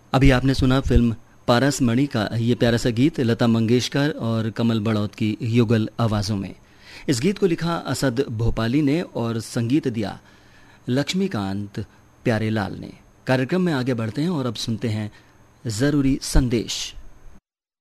अभी आपने सुना फिल्म पारस मणि का ये प्यारा सा गीत लता मंगेशकर और कमल बड़ौत की युगल आवाज़ों में। इस गीत को लिखा असद भोपाली ने और संगीत दिया लक्ष्मीकांत प्यारेलाल ने। कार्यक्रम में आगे बढ़ते हैं और अब सुनते हैं ज़रूरी संदेश।